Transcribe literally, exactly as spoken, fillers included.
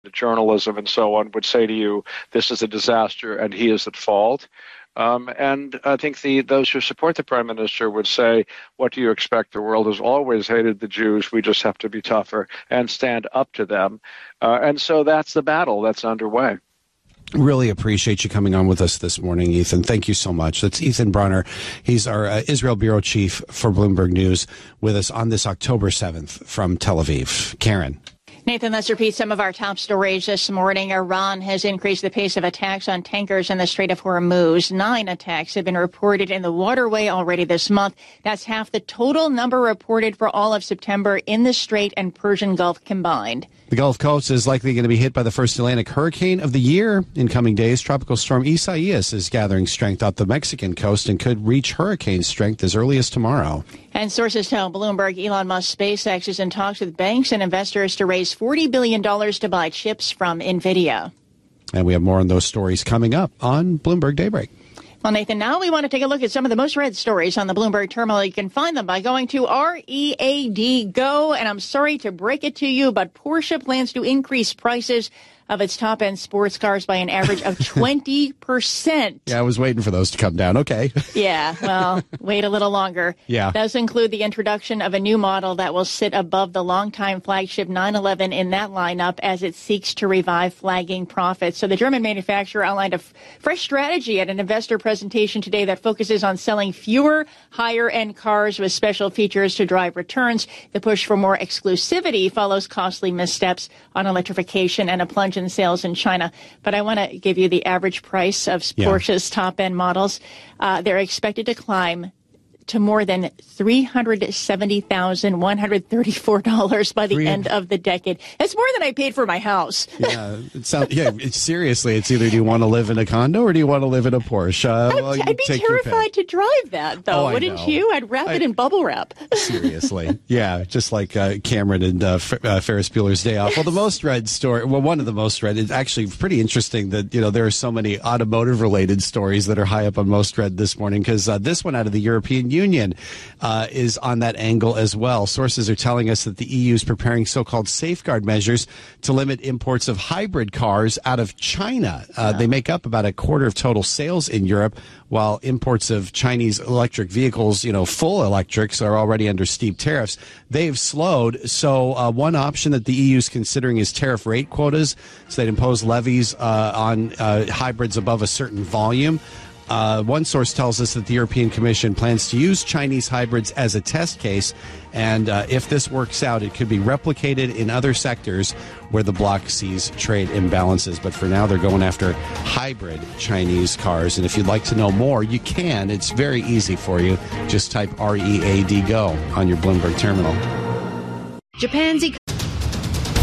the journalism and so on would say to you, this is a disaster and he is at fault. Um, and I think the those who support the prime minister would say, what do you expect? The world has always hated the Jews. We just have to be tougher and stand up to them. Uh, and so that's the battle that's underway. Really appreciate you coming on with us this morning, Ethan. Thank you so much. That's Ethan Bronner. He's our uh, Israel bureau chief for Bloomberg News with us on this October seventh from Tel Aviv. Karen. Nathan, let's repeat some of our top stories this morning. Iran has increased the pace of attacks on tankers in the Strait of Hormuz. Nine attacks have been reported in the waterway already this month. That's half the total number reported for all of September in the Strait and Persian Gulf combined. The Gulf Coast is likely going to be hit by the first Atlantic hurricane of the year. In coming days, Tropical Storm Isaias is gathering strength off the Mexican coast and could reach hurricane strength as early as tomorrow. And sources tell Bloomberg Elon Musk SpaceX is in talks with banks and investors to raise forty billion dollars to buy chips from NVIDIA. And we have more on those stories coming up on Bloomberg Daybreak. Well, Nathan, now we want to take a look at some of the most read stories on the Bloomberg Terminal. You can find them by going to R E A D Go. And I'm sorry to break it to you, but Porsche plans to increase prices of its top-end sports cars by an average of twenty percent. Yeah, I was waiting for those to come down. Okay. Yeah, well, wait a little longer. Yeah. It does include the introduction of a new model that will sit above the longtime flagship nine eleven in that lineup as it seeks to revive flagging profits. So the German manufacturer outlined a f- fresh strategy at an investor presentation today that focuses on selling fewer higher-end cars with special features to drive returns. The push for more exclusivity follows costly missteps on electrification and a plunge in sales in China. But I want to give you the average price of Yeah. Porsche's top-end models. Uh, they're expected to climb to more than three hundred seventy thousand one hundred thirty-four dollars by the Three- end of the decade. That's more than I paid for my house. Yeah, it sounds, yeah. It's seriously, it's either do you want to live in a condo or do you want to live in a Porsche? Uh, I'd, well, you I'd be take your pick. terrified to drive that, though. Oh, I Wouldn't know. you? I'd wrap it I- in bubble wrap. Seriously. Yeah, just like uh, Cameron and uh, F- uh, Ferris Bueller's Day Off. Well, the most read story, well, one of the most read, is actually pretty interesting that, you know, there are so many automotive-related stories that are high up on most read this morning, because uh, this one out of the European Union uh, is on that angle as well. Sources are telling us that the E U is preparing so-called safeguard measures to limit imports of hybrid cars out of China. Uh, They make up about a quarter of total sales in Europe, while imports of Chinese electric vehicles, you know, full electrics, are already under steep tariffs. They've slowed. So uh, one option that the E U is considering is tariff rate quotas. So they'd impose levies uh, on uh, hybrids above a certain volume. Uh, one source tells us that the European Commission plans to use Chinese hybrids as a test case. And uh, if this works out, it could be replicated in other sectors where the bloc sees trade imbalances. But for now, they're going after hybrid Chinese cars. And if you'd like to know more, you can. It's very easy for you. Just type R E A D Go on your Bloomberg terminal. Japan's economy